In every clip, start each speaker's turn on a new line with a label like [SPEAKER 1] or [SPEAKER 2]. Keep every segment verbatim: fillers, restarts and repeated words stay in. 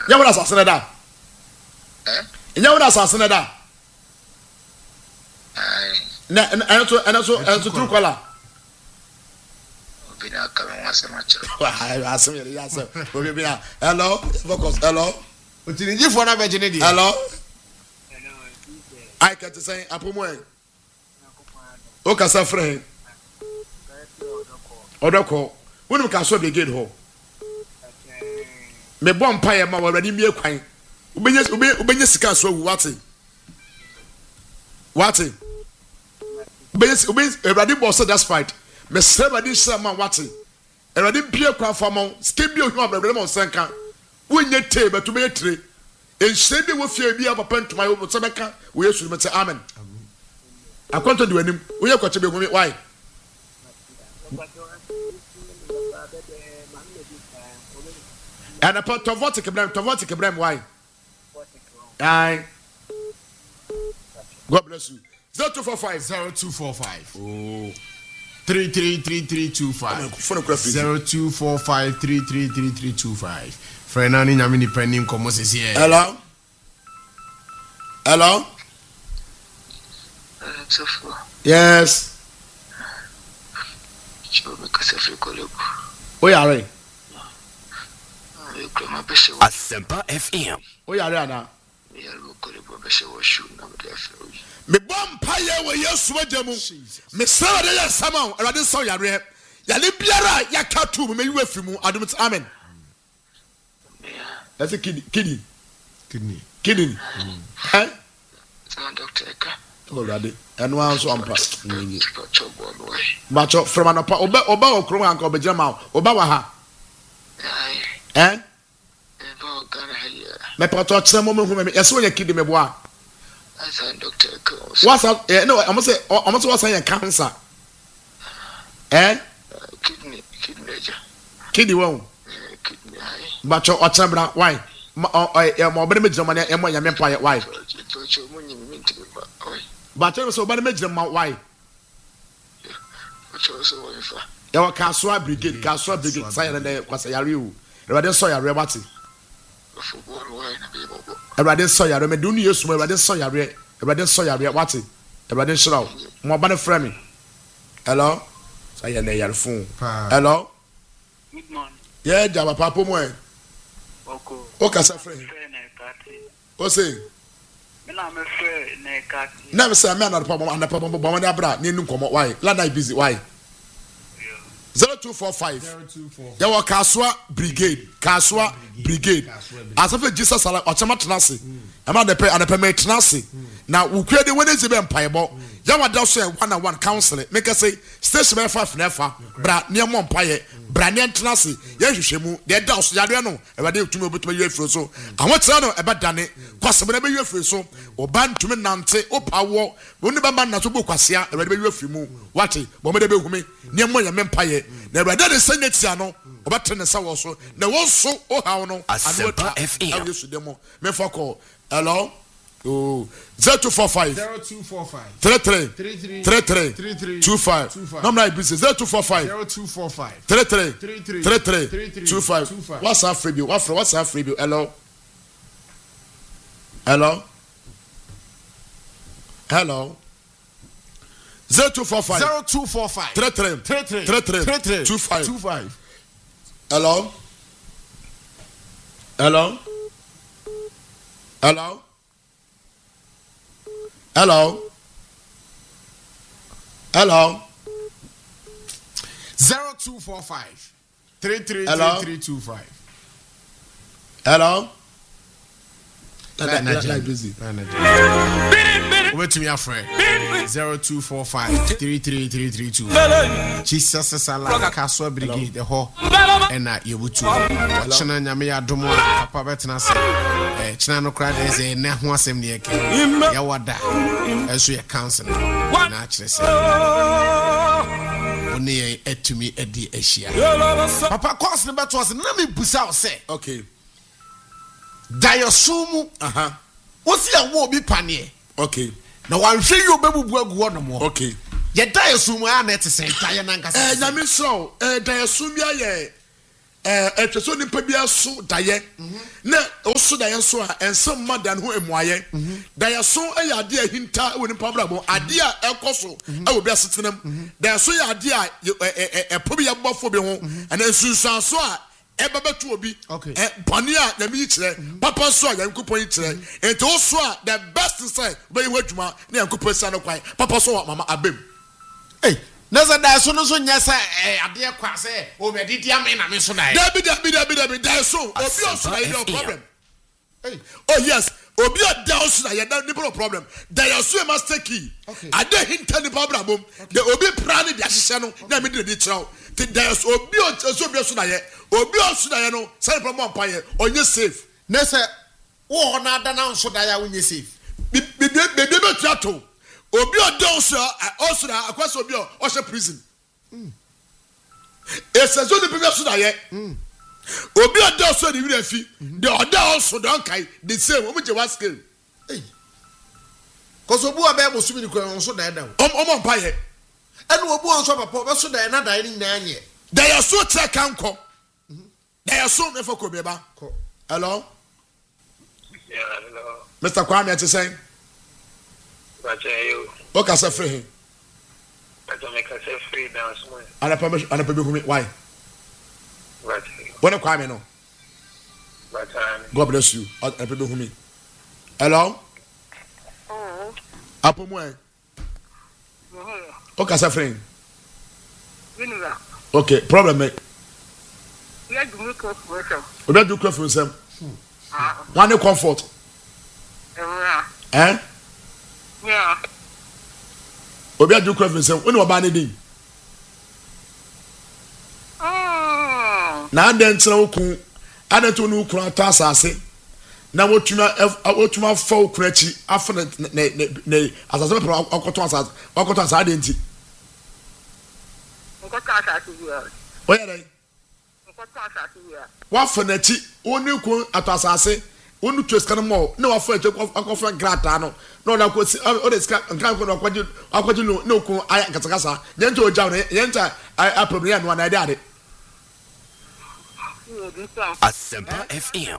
[SPEAKER 1] nya wona asase na da
[SPEAKER 2] eh
[SPEAKER 1] nya wona asase na da
[SPEAKER 2] ai
[SPEAKER 1] na ana so ana so ana so true caller
[SPEAKER 2] obina ka me wase ma chiro
[SPEAKER 1] ai asem yere ya so obina hello focus hello
[SPEAKER 3] otini jifo na be jene di
[SPEAKER 1] hello I can't say apomo en o ka sa frɛ odoko wonu ka so be gate ho me bom pa ye ma wawani mi ekwan ubenye ubenye sika so wu wate wate ubenye ubenye everybody boss that fight me everybody say man wate everybody bie kwa famo skin bi ohun abrabere mo senka wonye te betu be tire enhye bi wo fie bi papa ntoma wo so beka wo yesu me say amen akonto de wanim wo ye kwache be hu why and upon Tovotic Ibrahim, Tovotic Ibrahim, why? Aye. God bless you. Zero two four five
[SPEAKER 3] zero two four five
[SPEAKER 1] oh
[SPEAKER 3] three three three three two five zero two four five three three three three two five. Frenani Yamini Penning Comos here.
[SPEAKER 1] Hello. Hello. Yes. Oh yeah, right.
[SPEAKER 4] Asempa F M.
[SPEAKER 1] Oh yeah, right now. Me bom paye we yesu agyamu me saw de yasama awade saw yare ya le biara ya katu me yiwa fimu adum amen. That's a kidney kidney
[SPEAKER 3] Kidney.
[SPEAKER 1] kidney eh
[SPEAKER 2] doctor eka
[SPEAKER 1] already eno anso ampa nyinyi bacho from anapa oba oba okro anka obegina ma oba wa ha eh me pato tsemo me hu me yeso nya kidney me boa
[SPEAKER 2] asa doctor eka
[SPEAKER 1] what's up eh no I'm say I'm say what's your cancer eh
[SPEAKER 2] kidney kidney
[SPEAKER 1] kidney won
[SPEAKER 2] kidney
[SPEAKER 1] bacho otsembra why eh mo obere me jama na e mo nya me pa why bacho so obere me jama why ya wa kaswa brigade kaswa brigade say na dey kwasa yare o everybody so yare bati everybody so yare me dunu yesu everybody so yare everybody so yare wati everybody shiraw mo ba na frɛ me hello say na yare phone hello
[SPEAKER 2] good morning
[SPEAKER 1] yeah jaba papo mo e
[SPEAKER 2] oko
[SPEAKER 1] o ka sa frɛ o say
[SPEAKER 2] me na me frɛ na kati
[SPEAKER 1] na me say me na papo na papo bo mo da bra ni nu komo why la na busy why zero two four five ya wa kaswa brigade kaswa brigade asafe Jesus ala ochama tenase ama de pe anape me tenase na ukwe de wenezi be mpaebo ya wa da so one on one counseling make say station be five na fa bra ne mo mpaye bra ne tenase ya hwehwemu de da so ya de no e ba de tumi obetuma yu afiro so awon tira no e ba dane kwasem na be yu afiro so oba ntumi nante opawo woni ba man na so bo kwasea e ba de be yu afimu wate bo me de be humi ne mo ya me mpaye na e ba de senetia no oba tene sa wo so na wo so o hawo no
[SPEAKER 4] Asempa F M.
[SPEAKER 1] awu yesu demo me fa call hello oh zero two four five
[SPEAKER 3] zero two four five
[SPEAKER 1] three three
[SPEAKER 3] three
[SPEAKER 1] three three two five number I business zero two four five
[SPEAKER 3] zero two four five
[SPEAKER 1] three three three three two five what's our free bill what's what's our free bill hello hello hello zero two four five
[SPEAKER 3] zero two four five
[SPEAKER 1] three three
[SPEAKER 3] three
[SPEAKER 1] three three two five
[SPEAKER 3] two five
[SPEAKER 1] hello hello hello hello hello
[SPEAKER 3] zero two four five three three three two five
[SPEAKER 1] hello
[SPEAKER 3] like busy wait me a friend zero two four five three three three three two Jesus sala kaswa brigade the ho ena yebutu china nyame ya domo papa betena se eh china no cry dey say na ho asem ne yake ya wada enso ya council na akire se oni etumi edi ehia papa course ne beto se na me busa o se
[SPEAKER 1] okay
[SPEAKER 3] dayosumu
[SPEAKER 1] aha
[SPEAKER 3] wosi ya wo bi panie
[SPEAKER 1] okay
[SPEAKER 3] na wanhwe yi obebubu agu wo no mo
[SPEAKER 1] okay
[SPEAKER 3] ye dayosumu a na etese taye na nkasa
[SPEAKER 1] eh nyame so eh dayosumu aye eh etweso nipa bia so daye na oso daye so a ensem madan ho emuaye daye so eyade ahinta woni nipa brabo ade a ekoso e wo bia setenam daye so ya ade a epo bia bofo bi ho ana sunsan so a eba betu obi eh bone a na mi kire papa so a yankopon yi kire ento so a the best say be yi adwuma na yankopon sa no kwan papa so mama abem
[SPEAKER 3] eh Nasa da so no so nya sa ade kwa se o be didi am na me so na e
[SPEAKER 1] Dabi dabi dabi dabi da so obi o so na no problem. Hey, oh yes, obi o da so na ya da no problem. Da so e master key. Ade hinta ni problem bom. The obi plan di ahihye no na me di kirawo. Ti da so obi o so obi so na ye. Obi o so na ye no, say problem pa ye, onye safe.
[SPEAKER 3] Nasa wo na da na so da ya onye safe.
[SPEAKER 1] Bi bi bi bi tuato. Obi o don so osura akwaso obi o o she prison. Mm. Esa zo de bi so na ye. Mm. Obi o don so de wi afi. The other also don kai the same omo je wa skill.
[SPEAKER 3] Eh. Koso bu aba mo sumi ni ko so da da.
[SPEAKER 1] Om om pa ye.
[SPEAKER 3] Enu obu on so papa be so da na da ni na anye.
[SPEAKER 1] Da ya so tre kanko. Mhm. Da ya so me for ko be ba. Hello?
[SPEAKER 2] Yeah, hello.
[SPEAKER 1] Mister Kwame at say.
[SPEAKER 2] Bachayo.
[SPEAKER 1] What can I say for him?
[SPEAKER 2] I don't make us free now, small.
[SPEAKER 1] And I permission and I permission why?
[SPEAKER 2] Bachayo.
[SPEAKER 1] What a Kwame no.
[SPEAKER 2] Bachayo.
[SPEAKER 1] God bless you. I permission me. Hello?
[SPEAKER 2] Oh.
[SPEAKER 1] Apo mo. What can I say for him?
[SPEAKER 2] Vinula.
[SPEAKER 1] Okay, problem me.
[SPEAKER 2] We are doing close for
[SPEAKER 1] We better do close for him. One comfort. Eh?
[SPEAKER 2] Yeah.
[SPEAKER 1] Obi adu kwa finsem woni oba ne din
[SPEAKER 2] Oh.
[SPEAKER 1] na adan tsira okun adan to no okun ata asase na wotuma wotuma fa okun achi afa ne ne ne asase pe akoto asase akoto asase adan ti
[SPEAKER 2] Nkoto asase ya.
[SPEAKER 1] oya dai
[SPEAKER 2] Nkoto asase ya.
[SPEAKER 1] wa fa na chi oni okun ato asase onu tweskan mo na wa fa eche akofa grata no no na ko o de ska nkan ko no kwaji akwaji no no okun aya katakasa yenta oja no yenta a problem ya no na ade ade
[SPEAKER 4] Asempa F M.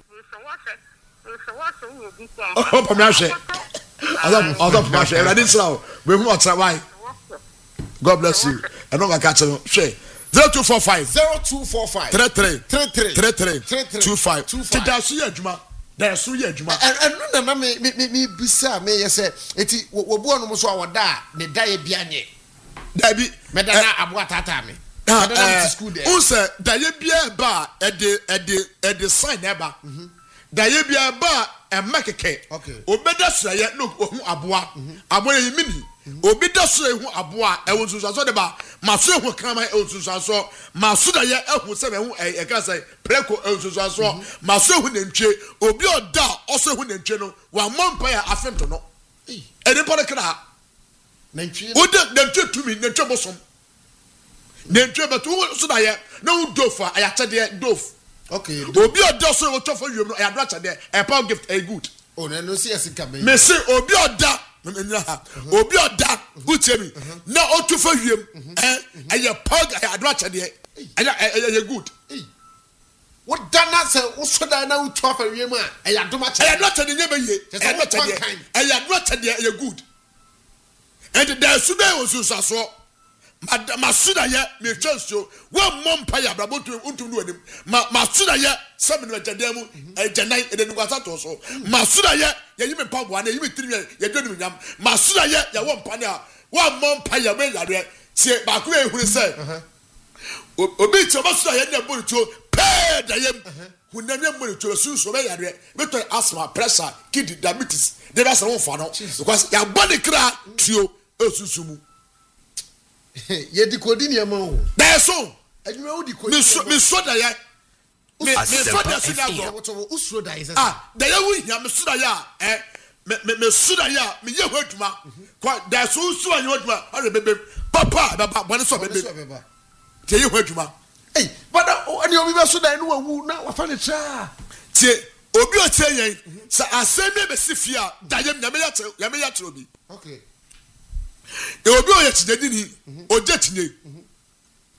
[SPEAKER 1] oh pa me ahwe azam azam pa ahwe ready slow we hu otra why God bless you and no ga catch no hwe zero two four five
[SPEAKER 3] zero two four five
[SPEAKER 1] three three
[SPEAKER 3] three
[SPEAKER 1] three three two five tida so ya adwuma da so ya adwuma
[SPEAKER 3] enu na na me me me bisa me yese eti wo bu onu so awoda ne da ye bia nye
[SPEAKER 1] da bi
[SPEAKER 3] me da na abo atata me
[SPEAKER 1] da na school there unse da ye bia ba e de e de e de sign eba da ye bia ba e makeke obeda so ye no hu aboa aboa ye mini obi da so ehu aboa e wo sunso so de ba ma so ehu kama e wo sunso so ma so da ye ehu se me hu e ka say preko e wo sunso so ma so ehu nantwe obi oda o so ehu nantwe no wa mompa ya afento no e de pore kra nantwe o de nantwe tumi nantwe bosom nantwe beto so da ye na wo dofa aya chede dof okay obi oda so wo tofa yum no aya do chede e power gift a good
[SPEAKER 3] oh na no see asika be
[SPEAKER 1] me say obi oda obi oda uchemi na otufa wiem eh aya pog aya adwache de aya aya good
[SPEAKER 3] what dana say usoda na utufa wiem a aya domache
[SPEAKER 1] aya adwache de nyebe ye aya adwache de aya adwache de aya good and there should be also so masuda ye me twenso wa mompa ya brabotu untum no anim masuda ye seven na jademu e janai e de nwasa to so masuda ye ye yime pabo na yime tiri ye de nyam masuda ye ya wo mpa na wa mompa ya me yare se ba ko e huru se obi ti masuda ye na boruto pe da ye hunam ye boruto sunso be yare beto asthma pressure kidney diabetes de ba se won fa no because ya body kra tuo osusumu
[SPEAKER 3] ye di kodi ni ama o
[SPEAKER 1] da so
[SPEAKER 3] adwuma o di kodi
[SPEAKER 1] me so me so da ya me me so da so da go
[SPEAKER 3] wo usro da is
[SPEAKER 1] ah da ya wu ya me so da ya eh me me so da ya me ye ho adwuma kwa da so so anyo adwuma o bebe papa baba bone so bebe te ye ho adwuma
[SPEAKER 3] eh but ani obi be so da no wu na wa fa ne tra
[SPEAKER 1] te obi o te yen sa aseme be sifia da ye me ya te ya me ya te obi
[SPEAKER 3] okay
[SPEAKER 1] e obi o ye tinedi ni o je tinye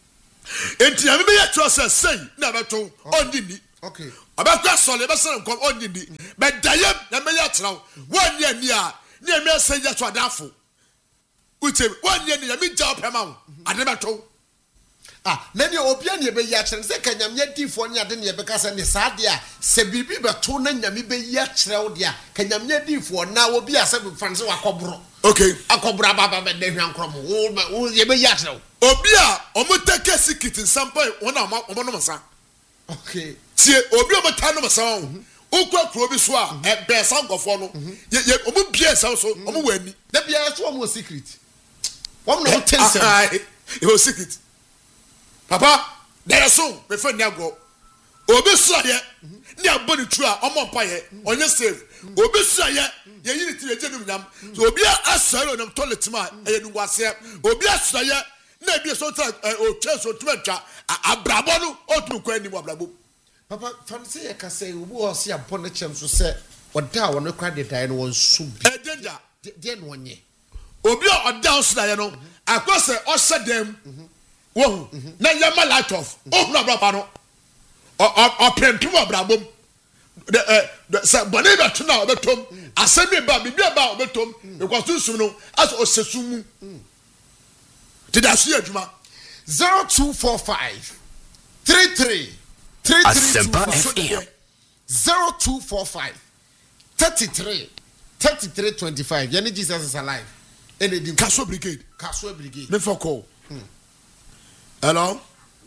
[SPEAKER 1] enti nyame be yɛ tro say say na beto onni ni
[SPEAKER 3] okay
[SPEAKER 1] abakwa sole be sene nkom onni ni be dayem na me yɛ tro wonni ani a ne me say yɛ to adafo uche wonni ani nyame gya opema wo ade beto
[SPEAKER 3] ah na ne obi ani be ya kyerɛ sɛ kanyamya difo ne ade ne be ka sɛ ne saade a sɛ bibi beto na nyame be ya kyerɛ wo de a kanyamya difo na obi asɛ fanse wakɔbro
[SPEAKER 1] okay
[SPEAKER 3] akɔbro baba be de hwan krom wo ye be ya kyerɛ wo
[SPEAKER 1] obi a omuteke sikiti sampa wona omo no masa
[SPEAKER 3] okay
[SPEAKER 1] tie obi omata no masa wo ukwa kuro bi so a e be sankofo no ye omo bie sa so omo wani
[SPEAKER 3] da bia so omo secret wo no tense
[SPEAKER 1] e ho secret papa there so me fa ni agro obi so ye ni aboni tru a omo pa ye onye save obi so ye ye yiri ti eje num nyam so obi asaro nam toilet ma e nu wase obi asoro ye na bi so tra o twa so twa twa abrabo no otu kwa ni mo abrabo
[SPEAKER 3] papa fancy ye ka say obi o se abon na chem so se oda wo no kwa de dai no won su bi
[SPEAKER 1] e danger
[SPEAKER 3] de no onye
[SPEAKER 1] obi o oda so da ye no akose o sedem wo na ye ma light off o na abrabo no o o prentu abrabo the the say bone be to na obetom asemi ba bibi ba obetom because sunsun no as o sesumu did I see aduma
[SPEAKER 3] zero two four five three three three three two zero two four five thirty-three thirty-three twenty-five yani Jesus is alive any dim
[SPEAKER 1] Kaso brigade
[SPEAKER 3] Kaso brigade
[SPEAKER 1] me for call hmm. hello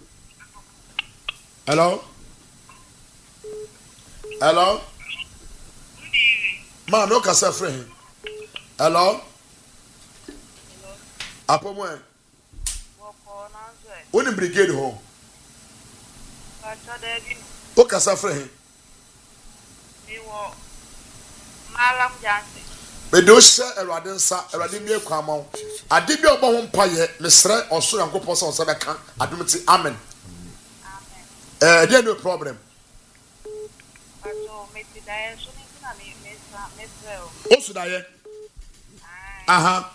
[SPEAKER 1] hello hello man no kasa friend hello apomo woni brigade ho o kasa friend
[SPEAKER 2] mi wo malam jansi
[SPEAKER 1] me do she erade nsa erade bi ekwama ade bi obo ho mpaye mesre oso yankopɔ sɛ ɔsɛ bɛka adomti amen
[SPEAKER 2] amen
[SPEAKER 1] eh there no problem
[SPEAKER 2] aso me ti dae so ni na me me sa me sel
[SPEAKER 1] o su dae aha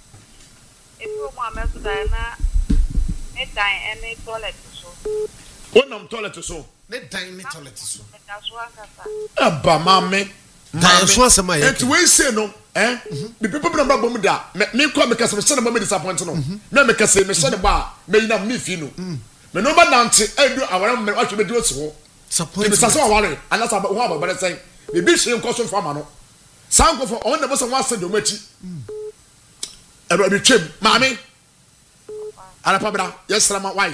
[SPEAKER 2] e pro mo me su dae na me dan ene toilet so
[SPEAKER 1] wonam toilet so
[SPEAKER 3] ne dan ne toilet so
[SPEAKER 2] me ka so akasa
[SPEAKER 1] aba mame
[SPEAKER 3] dan so asema ye
[SPEAKER 1] enti we say no eh the people be number bom da me kwa me kase me say na me disappoint no na me kase me say ba me yina me fi no me no ba nante edu awara me watwe me di osi ho
[SPEAKER 3] support
[SPEAKER 1] me say so aware anasa ho ababare say me bi hwe nkoso fa ma no sanko for on na bo say wa say do machi ero bi twem mame ala pabra yes rama why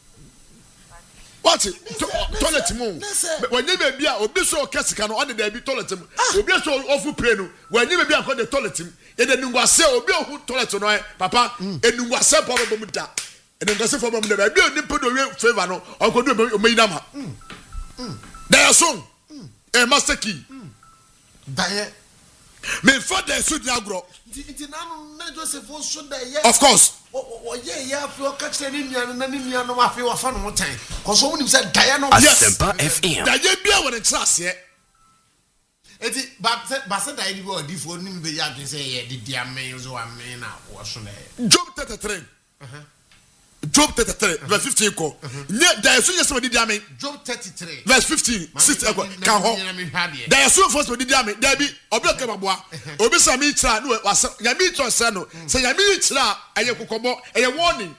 [SPEAKER 1] what toilet mu when you be bia obi so kesika no on the be toilet mu obi so ofu pray no when you be bia ko the toilet mu e de nungwase obi ohu toilet no papa enungwase po bo mu da enungwase fo bo mu da bia oni pedo we favor no o ko do o mayina ma there so e master key
[SPEAKER 3] daye
[SPEAKER 1] me for the so dia agro
[SPEAKER 3] nti na no na Joseph so da ye
[SPEAKER 1] of course
[SPEAKER 3] o ye ya fi o ka kire ni nuanu na ni nuanu ma fi wa fa no tan ko so woni say daye no
[SPEAKER 4] Asempa F M
[SPEAKER 1] daye bia won ntrase
[SPEAKER 3] eti ba se ba se daye bi o di fo ni be ya dwen say ye di di amen so amen na wo so na
[SPEAKER 1] Job thirty-three uh-huh. Job thirty-three uh-huh. verse fifteen ko nye daye so yes di amen
[SPEAKER 3] Job thirty-three
[SPEAKER 1] verse fifteen six ko kan ho daye so first di amen daye bi obi o ke baboa obi sa mi tira no wasa ya mi tro se no se ya mi tira aye kokobo aye warning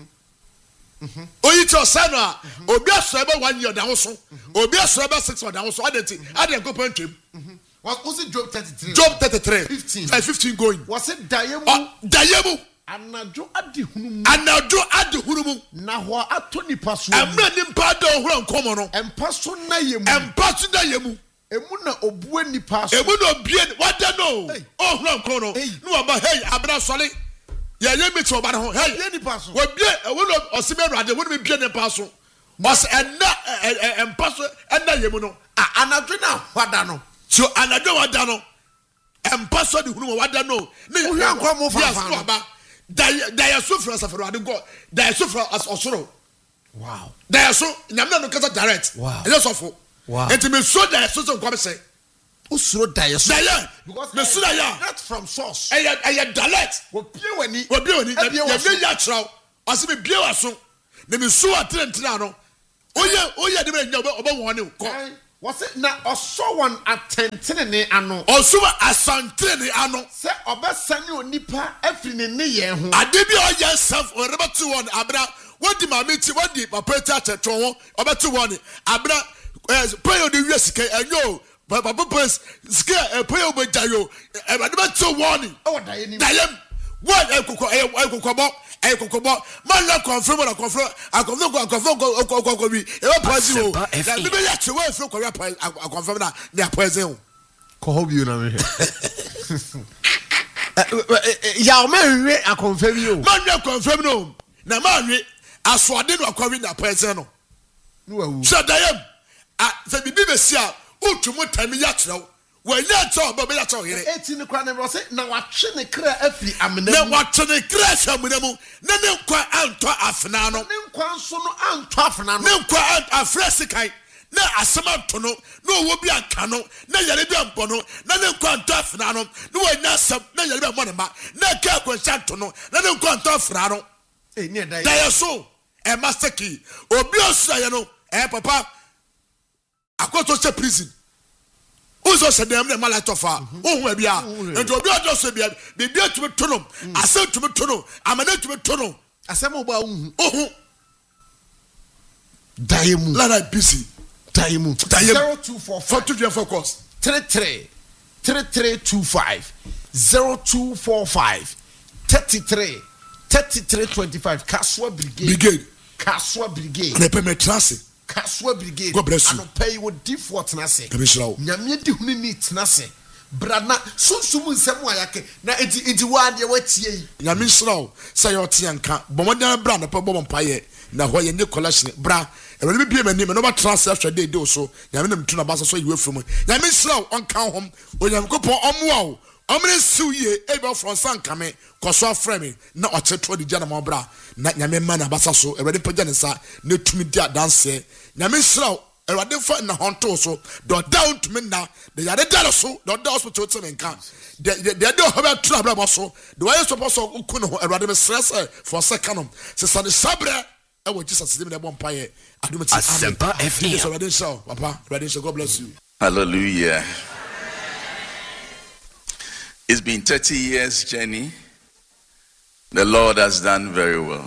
[SPEAKER 1] mhm oyi tro se no a obi aso ebe one year da ho so obi aso ebe six year da ho so adenti aden ko pantwem
[SPEAKER 3] what was it Job thirty-three
[SPEAKER 1] Job thirty-three
[SPEAKER 3] fifteen
[SPEAKER 1] verse fifteen going
[SPEAKER 3] was it daye mu
[SPEAKER 1] daye mu
[SPEAKER 3] anajo adi hunumu
[SPEAKER 1] anajo adi hunumu
[SPEAKER 3] na ho ato nipa so
[SPEAKER 1] emra nimpa da ohura nkomo no
[SPEAKER 3] empa so na yemu
[SPEAKER 1] empa so na yemu
[SPEAKER 3] emu na obue nipa so
[SPEAKER 1] emu no bie wada no ohura nkomo no no aba hey abra sole ya ye mi to oba ho hey
[SPEAKER 3] bie nipa so
[SPEAKER 1] wo bie ewu no osime ruade wo no bie nipa so was enna empa so enna yemu no
[SPEAKER 3] anajo na wada no
[SPEAKER 1] so anajo wada no empa so di hunumu wada no ne
[SPEAKER 3] ohura nkomo fa fa
[SPEAKER 1] no Daya so from Safari and go. Daya so from as Osoro.
[SPEAKER 3] Wow.
[SPEAKER 1] Daya so nyamna no kasa direct.
[SPEAKER 3] Wow.
[SPEAKER 1] Yes of.
[SPEAKER 3] Wow.
[SPEAKER 1] And me so daya so so come say.
[SPEAKER 3] Usuro daya so.
[SPEAKER 1] Daya.
[SPEAKER 3] Because
[SPEAKER 1] me so daya.
[SPEAKER 3] Not from source.
[SPEAKER 1] Aya aya direct.
[SPEAKER 3] Wo pie wani.
[SPEAKER 1] Wo bie wani. Ya bie ya traw. Ase me bie waso. ne me so atrentina no oye oye de me nya oba won ko
[SPEAKER 3] was it na oso one atentene ne ano
[SPEAKER 1] oso asantene ne ano
[SPEAKER 3] se obesane onipa afri ne ne ye ho
[SPEAKER 1] ade bi oye self o reba to one abra wodi ma meti wodi papa ta chetwon ho obeto one abra pray the wi sika enyo papa papa sika pray obejayo e ba de beto one
[SPEAKER 3] o dayem
[SPEAKER 1] dayem what ekoko ekoko I could come out. Man, not confirm or confirm. I confirm, I confirm, I confirm. I confirm. Maybe that's the way I feel. I confirm that they are present.
[SPEAKER 3] Call you now. Yeah, man, I confirm you.
[SPEAKER 1] Man, not confirm no. Now, man, I saw them are coming that present.
[SPEAKER 3] No,
[SPEAKER 1] so I am. I said, the B B C, oh, to what time yet now. Well, that's all, but that's all here.
[SPEAKER 3] Eighteen the crown was it. Now, watching the clear every amen.
[SPEAKER 1] Now, watching the crash, I'm with them. Then, quite Anto Afnano.
[SPEAKER 3] Then, quite so no Antofnano.
[SPEAKER 1] Then, quite a fresikai. Now, a summer tono. No, will be a cano. Now, you're a bono. Now, then, quite Afnano. No, not some. Now, you're a money. Now, Kako Santono. Now, then, quite Afnano. Eh, near they are so. A master key. Or Biosayano. Eh, papa. I got to say prison. Uzo said them the malatofa. Oh, we are. And to be just be be be to tunnel. I said to me tunnel. I'm a to me tunnel.
[SPEAKER 3] I said, oh,
[SPEAKER 1] oh,
[SPEAKER 3] Diamu.
[SPEAKER 1] Let I busy.
[SPEAKER 3] Diamu. Zero two four
[SPEAKER 1] five two three focus.
[SPEAKER 3] Three three three three two five zero two four five thirty three thirty three twenty five. Kaswa Brigade.
[SPEAKER 1] Brigade.
[SPEAKER 3] Kaswa Brigade.
[SPEAKER 1] And I pay my transit.
[SPEAKER 3] Kaswa Brigade.
[SPEAKER 1] God bless you.
[SPEAKER 3] I don't pay what default na say.
[SPEAKER 1] Kabishrawo.
[SPEAKER 3] Nyame di huni ni na say. Brana sunsumu nsemu ayake na enti enti wade watie yi.
[SPEAKER 1] Nyame shrawo say your tianka. Bomodan bra na pa bom paye na ho ye ne collection bra. E be bia mani me no ba transfer hwe dey dey so. Nyame na mtu na ba so yiwe from. Nyame shrawo on kan hom. Onyam kopon omwa o. Omre suye e be from sankame koso afreme na ocheto di jana mo bra. Na nyame ma na basa so e be pagya ne sa na tumi dia dance. Nyame shrawo Erade fa na honto so do down to me na the yade dalo so do down hospital to me kan the the the do hobe tra bra so the way suppose so ukunu ho erade me stress for second se sa de sabre e wo Jesus dem na bon paye adumati
[SPEAKER 4] Asempa F M.
[SPEAKER 1] So erade show papa erade show God bless you.
[SPEAKER 5] Hallelujah. It's been thirty years journey. The Lord has done very well.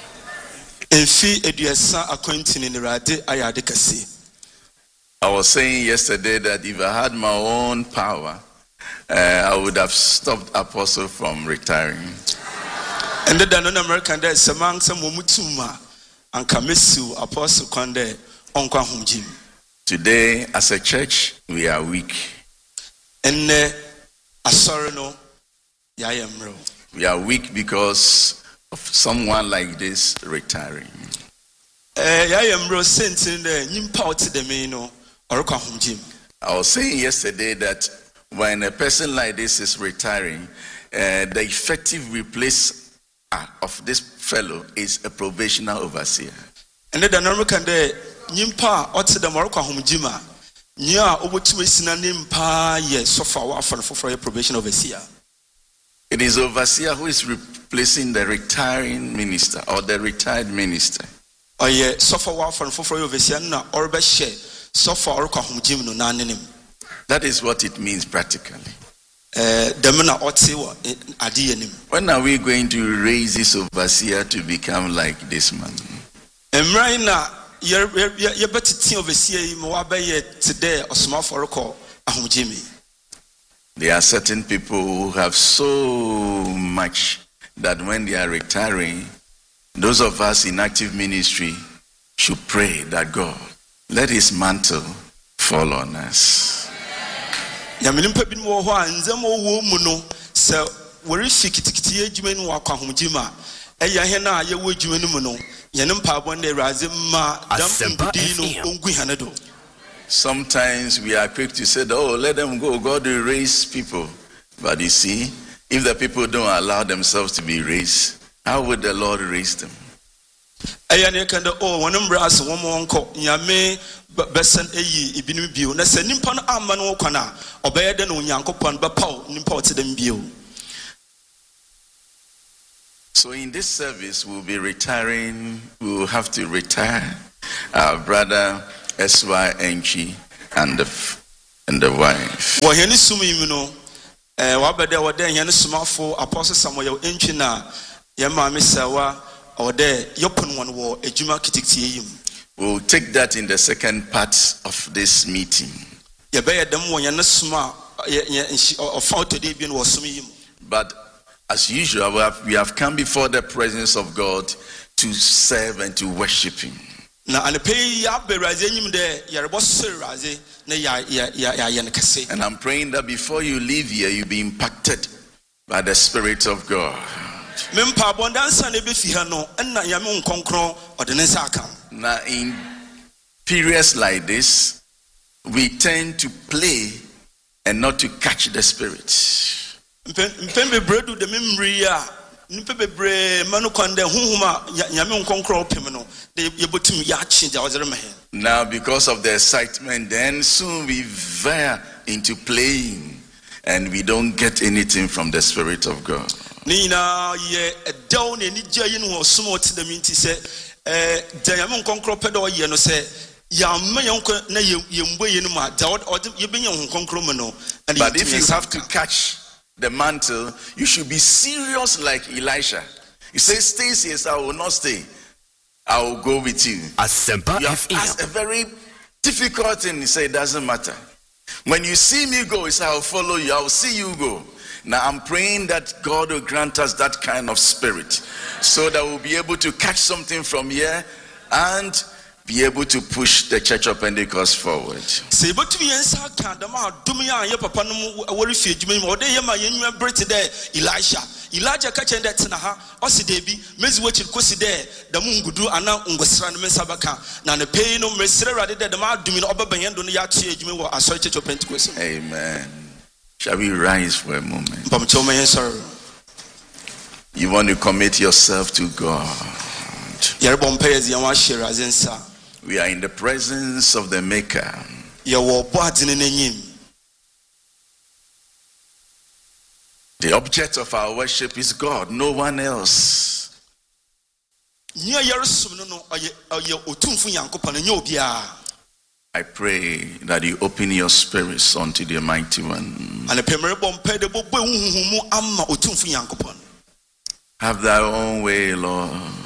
[SPEAKER 5] I was saying yesterday that if I had my own power, uh, I would have stopped Apostle from retiring.
[SPEAKER 6] And the non American there is among some Mumutuma and Kamisu Apostle Conde on Jim.
[SPEAKER 5] Today, as a church, we are weak.
[SPEAKER 6] And a sorrow no Yayamro.
[SPEAKER 5] We are weak because of someone like this retiring.
[SPEAKER 6] Yayamro sent in the Nimpa to the Meno.
[SPEAKER 5] I was saying yesterday that when a person like this is retiring, uh, the effective replace of this fellow is a probational overseer.
[SPEAKER 6] And the American day, Nimpa or to the Morocco Jima, Nia over to a Sinanimpa, yes, so far for a probation overseer.
[SPEAKER 5] It is overseer who is replacing the retiring minister or the retired minister.
[SPEAKER 6] Oh, yeah, so far for overseer or best. So far,
[SPEAKER 5] that is what it means practically. When are we going to raise this overseer to become like this man? There are certain people who have so much that when they are retiring, those of us in active ministry should pray that God, let his mantle fall on us.
[SPEAKER 6] Yaminimpa bin wo ho anzam wo mu no se wori fikitikiti adwuma ni wakwa homjima eya he na ye wo adwuma ni mu no ye ne mpa bon na raze ma dam di no ongu hanedo.
[SPEAKER 5] Sometimes we are quick to say, oh, let them go, God will raise people. But you see, if the people don't allow themselves to be raised, how would the Lord raise them?
[SPEAKER 6] Ayane kanda oh wonum bras wo mo nko nyame besen eyi ibinu bio na se nimpa no amma no kwana obeye de no nyankopon be paw nimpa wote dem bio.
[SPEAKER 5] So in this service, we'll be retiring. We'll have to retire our brother S Y Enchi and the and the wife.
[SPEAKER 6] Well, here is sumi you know. Eh, wabede wade here is sumafo Apostle Samuel Enchi na yema misawa ode yopun one war ejuma kitikiti yim.
[SPEAKER 5] We'll take that in the second part of this meeting.
[SPEAKER 6] Yebeye dem wo here is suma of today being was sumi yim.
[SPEAKER 5] But as usual, we have, we have come before the presence of God to serve and to worship Him.
[SPEAKER 6] And I'm praying
[SPEAKER 5] that before you leave here, you'll be impacted by the Spirit of God. Now, in periods like this, we tend to play and not to catch the Spirit. Now, because of the excitement, then soon we veer into playing and we don't get anything from the Spirit of God. But if you have to catch the mantle, you should be serious like Elisha. He says, stay here, I will not stay. I will go with you.
[SPEAKER 4] Asempa
[SPEAKER 5] You have asked a very difficult thing. He said, it doesn't matter. When you see me go, he said, I will follow you. I will see you go. Now I'm praying that God will grant us that kind of spirit so that we'll be able to catch something from here and be able to push the Church of Pentecost forward.
[SPEAKER 6] Elijah catching that Tanaha, Osidebi, Mezwich Coside, the Mungudu, and now Ungosran Mesabaka, Nana Payno, Mesera, the Mad Dumin Obabayan, Yati, Jimmy, or Assoy Church of Pentecost.
[SPEAKER 5] Amen. Shall we rise for a moment?
[SPEAKER 6] Bamtoma, sir.
[SPEAKER 5] You want to commit yourself to God. We are in the presence of the Maker. The object of our worship is God, no one else. I pray that you open your spirits unto the Mighty One. Have thy own way, Lord.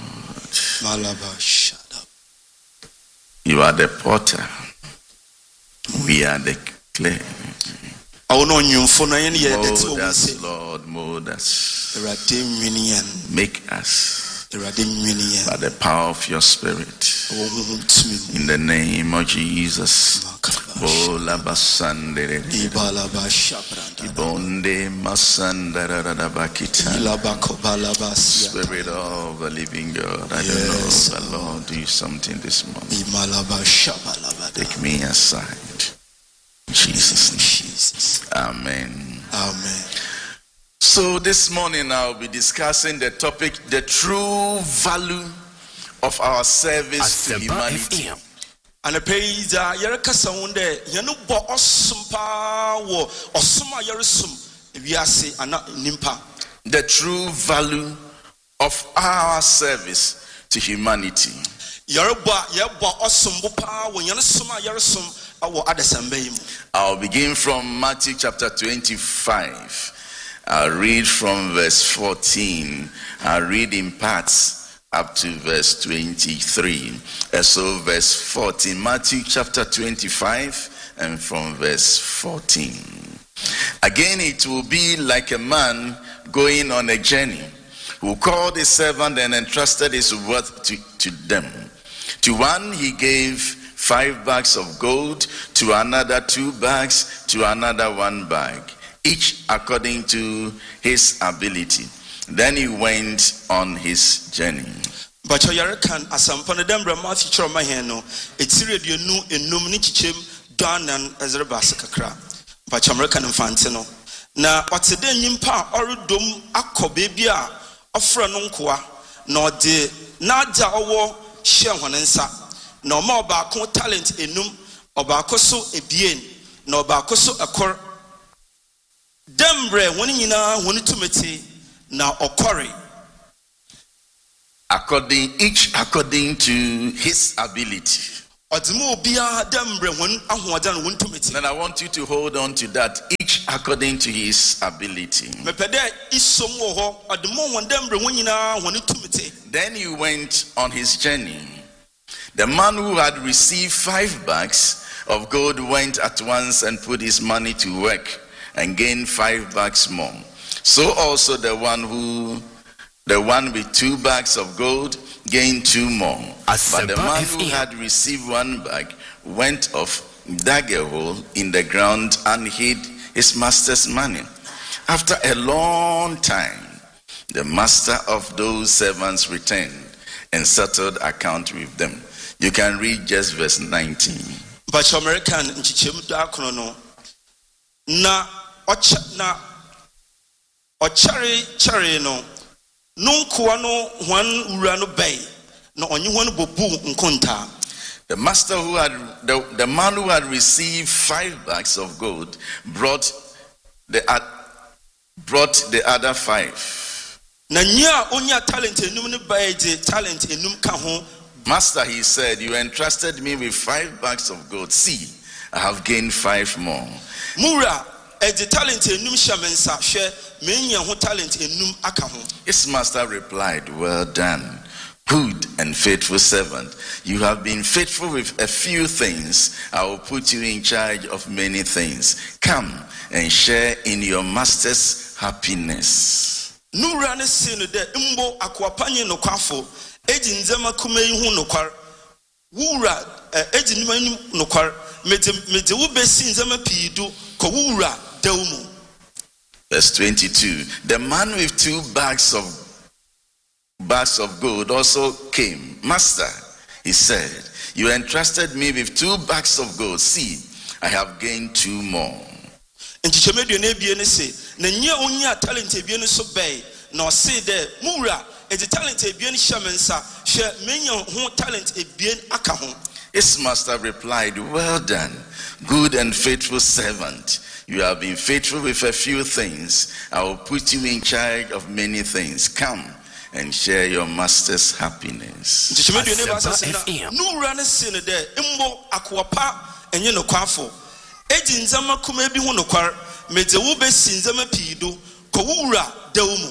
[SPEAKER 5] You are the potter. We are the clay. Mold us, Lord, mold us. Make us by the power of your Spirit. In the name of Jesus. Spirit of the living God, I don't know, but Lord, do something this morning. Take me aside. Jesus' name. Amen.
[SPEAKER 6] Amen.
[SPEAKER 5] So this morning I'll be discussing the topic, the true value of our service to humanity.
[SPEAKER 6] And a page Yerekasa wonde yenu bo osumpa wo osuma yeresum ewiase ana nimpa.
[SPEAKER 5] The true value of our service to humanity.
[SPEAKER 6] Yereba yeba osumbu pa wo yenu suma yeresum awo adesambe mu.
[SPEAKER 5] I'll begin from Matthew chapter twenty-five. I'll read from verse fourteen. I'll read in parts up to verse twenty-three. And so verse fourteen, Matthew chapter twenty-five, and from verse fourteen. Again, it will be like a man going on a journey, who called his servant and entrusted his work to, to them. To one he gave five bags of gold, to another two bags, to another one bag, each according to his ability. Then he went on his journey.
[SPEAKER 6] But Yarakan asampana dembra Matthew choroma heno etire duenu enum ni chichem danan ezrebasa kakra. But American mfante no na otede nyimpa oredom akobe bia ofra no nkoa na ode na agya owo hye honensa na oma obaako talent enum obaako so ebien na obaako so ekor dembre woni nyina woni tumete na okore
[SPEAKER 5] according each according to his ability.
[SPEAKER 6] Then
[SPEAKER 5] I want you to hold on to that, each according to his ability. Then he went on his journey. The man who had received five bags of gold went at once and put his money to work and gained five bags more. So also the one who the one with two bags of gold gained two more. But the man who had received one bag went off, dug a hole in the ground, and hid his master's money. After a long time, the master of those servants returned and settled account with them. You can read just verse nineteen.
[SPEAKER 6] But American na na ochari chari no nunkuwa no hwan ura no bay no onyi hwan bobu nkonta.
[SPEAKER 5] The master who had the, the man who had received five bags of gold brought the uh, brought the other five.
[SPEAKER 6] Na nya onya talent enum ne bay je talent enum ka ho.
[SPEAKER 5] Master, he said, you entrusted me with five bags of gold. See, I have gained five more.
[SPEAKER 6] Mura edi talent enum shamensa hwe menya ho talent enum aka ho.
[SPEAKER 5] His master replied, well done, good and faithful servant. You have been faithful with a few things. I will put you in charge of many things. Come and share in your master's happiness.
[SPEAKER 6] Nura ne sinu de mbo akwapanye no kwafo eji nzema kume hu no kwar. Wura eji nima no kwar meje meje wo besi nzema piidu ko wura dawmu.
[SPEAKER 5] Verse twenty-two. The man with two bags of bags of gold also came. Master, he said, you entrusted me with two bags of gold. See, I have gained two more.
[SPEAKER 6] Nchichemedio na ebie ne se na nya onya talent ebie ne so bay na se de mura edi talent ebie ne shamensa hwe menya ho talent ebie aka ho.
[SPEAKER 5] His master replied, well done, good and faithful servant. You have been faithful with a few things. I will put you in charge of many things. Come and share your master's happiness.
[SPEAKER 6] No run a sinner there. Imbo aquapa and you know quafo. Ejin zama kume bi hono kwar. Mete ube sin zama pido. Kowura deumu.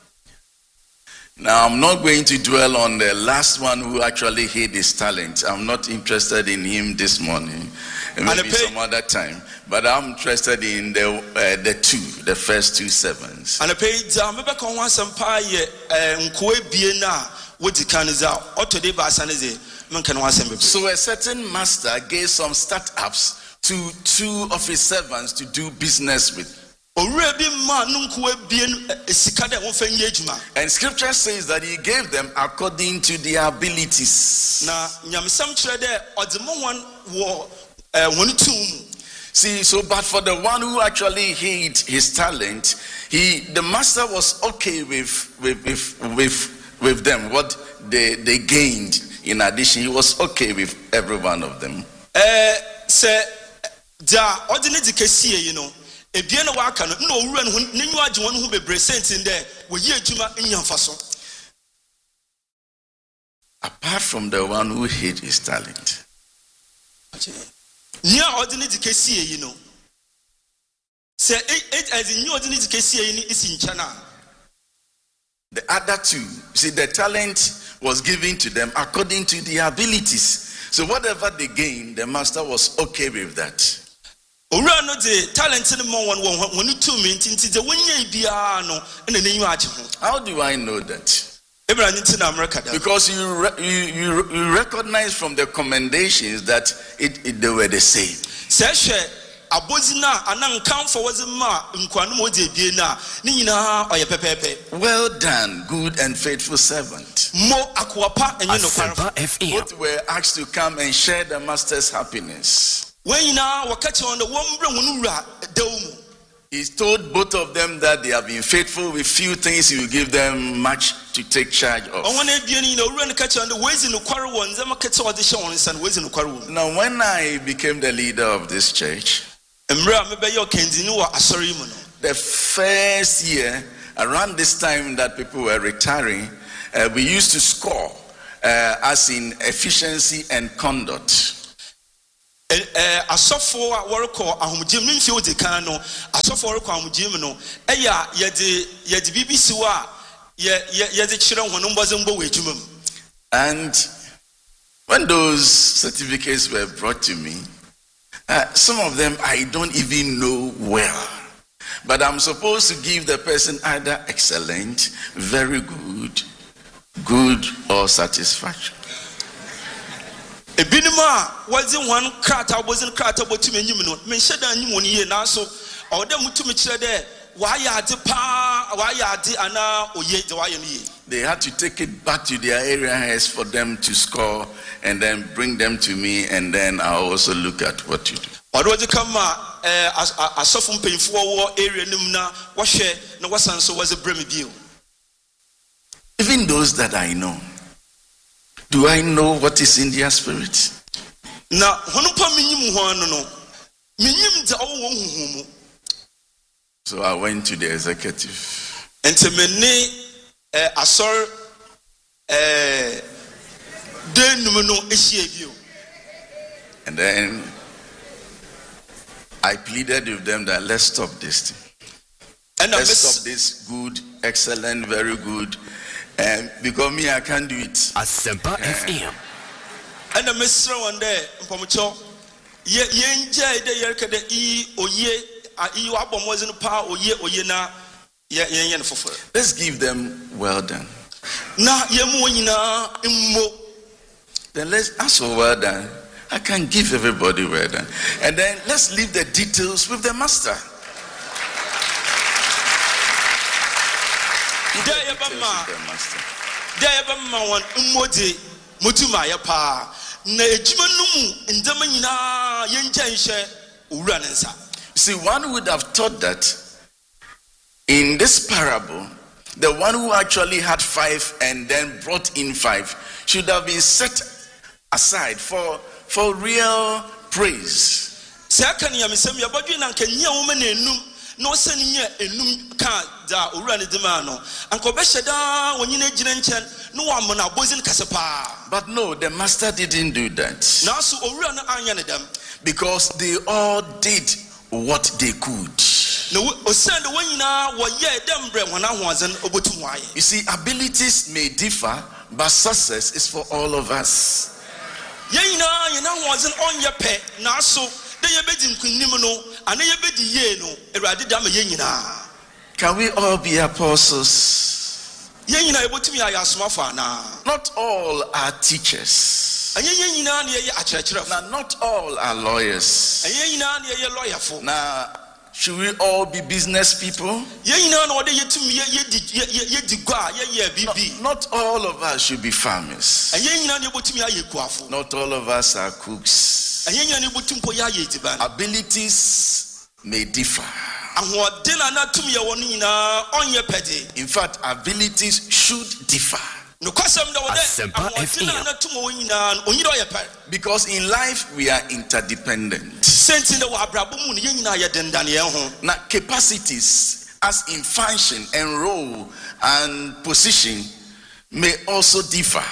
[SPEAKER 5] Now, I'm not going to dwell on the last one who actually hid his talent. I'm not interested in him this morning. Maybe some other time. But I'm interested in the uh, the two, the first two servants.
[SPEAKER 6] And I paid Zameba Konwa Sampaye and Kwe Biena, what the Kaniza, or today Basanize, Mankanwa Sembe.
[SPEAKER 5] So a certain master gave some startups to two of his servants to do business with. And scripture says that he gave them according to their abilities.
[SPEAKER 6] Now, Yamsam Trade or the one war one two.
[SPEAKER 5] See, so but for the one who actually hid his talent, he the master was okay with with with with, with them, what they they gained in addition. He was okay with every one of them.
[SPEAKER 6] Uh say da ordinary kesiye, you know. Ebiena waka no no wura no nenyu agye won ho bebre sent in there we ye adwuma nyamfa so.
[SPEAKER 5] Apart from the one who hid his talent.
[SPEAKER 6] Nya ordinary kesiye, you know. Say it as in new ordinary kesiye ni isi nchana.
[SPEAKER 5] The other two, see, the talent was given to them according to their abilities. So whatever they gained, the master was okay with that.
[SPEAKER 6] How do
[SPEAKER 5] I know that? Because you, re, you, you, you recognize from the commendations that it, it, they were the same. Well done, good and faithful servant. Both were asked to come and share the master's happiness. He told both of them that they have been faithful with few things. He will give them much to take charge of. Now, when I became the leader of this church, the first year, around this time that people were retiring, uh, we used to score uh, as in efficiency and conduct.
[SPEAKER 6] Asofo a wɔrekɔ ahomgyem ne mfie odi kan no asofo wɔrekɔ ahomgyem no ɛyɛ yɛde yɛde bibi si hɔ a yɛde kyerɛ wɔn mbɔdze mbɔ wɔ adwuma mu.
[SPEAKER 5] And when those certificates were brought to me, uh, some of them I don't even know well, but I'm supposed to give the person either excellent, very good, good, or satisfactory.
[SPEAKER 6] Ebinima was in one krata was in krata but to me no me sheda nyim woni ye na so o dem tumi kire de wa ya de pa wa ya de ana oye de wa ye no ye.
[SPEAKER 5] They had to take it back to their area heads for them to score and then bring them to me, and then I'll also look at what you do.
[SPEAKER 6] Odo de kama eh asofo mpanyfo wo area nim na wo hwe na wasan so was a bremi bio.
[SPEAKER 5] Even those that I know, do I know what is in their spirit?
[SPEAKER 6] Na hono pa minyim ho ano no minyim de owo huhu mu.
[SPEAKER 5] So I went to the executive.
[SPEAKER 6] Ente me ne eh asor eh de num no ehia bio.
[SPEAKER 5] And then I pleaded with them that let's stop this thing. And let's stop this good, excellent, very good. And because me, I can't do it.
[SPEAKER 4] Asempa F M.
[SPEAKER 6] And the mister one day, Pomucho, ye yenja de yerkade e oye a e wabom wasn't pa oye oye na ye yen fofo.
[SPEAKER 5] Let's give them well done.
[SPEAKER 6] Na yemu nyina immo.
[SPEAKER 5] Then let's ask for well done. I can give everybody well done. And then let's leave the details with the master.
[SPEAKER 6] There ever man one umodi mutuma ya pa na ejuma numu ndema nyina yenja nhye owura nensa.
[SPEAKER 5] See, one would have thought that in this parable, the one who actually had five and then brought in five should have been set aside for for real praise.
[SPEAKER 6] Second, ya misem ya bodwi na nkanya wo me na enum no sani nye enum ka da owura ne dema no anko be hyeda wonyina gina nchen no wa mo na bozin kasepa.
[SPEAKER 5] But no, the master didn't do that.
[SPEAKER 6] Na so owura no anya ne dem
[SPEAKER 5] because they all did what they could.
[SPEAKER 6] No osande wonyina wo ye dem bre wona hoazen obotum waye.
[SPEAKER 5] You see, abilities may differ, but success is for all of us.
[SPEAKER 6] Yeyina yena hoazen onye pe na so de yebedi nkunim no ane yebedi ye no Awurade da ma yenyina.
[SPEAKER 5] Can we all be apostles?
[SPEAKER 6] Yenyina ebotumi ya asomafo na.
[SPEAKER 5] Not all are teachers.
[SPEAKER 6] Anye yenyina na ye akyerɛkyerɛfo.
[SPEAKER 5] Now not all are lawyers.
[SPEAKER 6] Anye yenyina na ye lawyerfo.
[SPEAKER 5] Now should we all be business people?
[SPEAKER 6] Yenyina na ode yetumi ye ye ye digwa ye ye bibi.
[SPEAKER 5] Not all of us should be farmers.
[SPEAKER 6] Anye yenyina na ebotumi ya yekuafo.
[SPEAKER 5] Not all of us are cooks. Abilities may differ. In fact, abilities should differ. Because in life we are interdependent. Now, capacities as in function and role and position may also differ.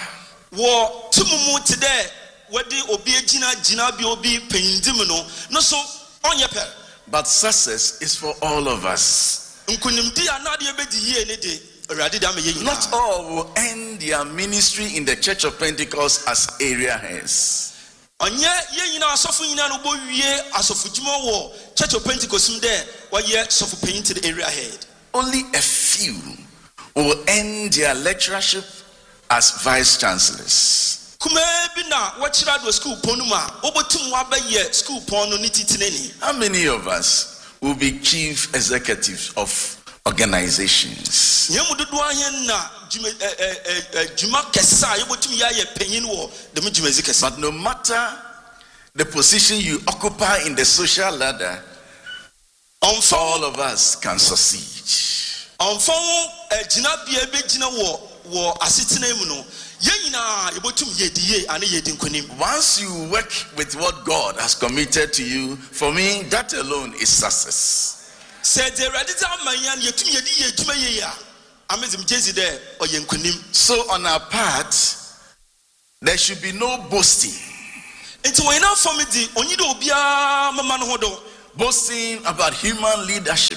[SPEAKER 5] But success is for all of us. Not all will end their ministry in the Church of Pentecost as area heads. Only a few will end their lectureship as vice chancellors. How many of us will be chief executives of organizations? But no matter the position you occupy in the social ladder, all of us can succeed. Once you work with what God has committed to you, for me, that alone is success. So on our part, there should be no boasting. Boasting about human leadership.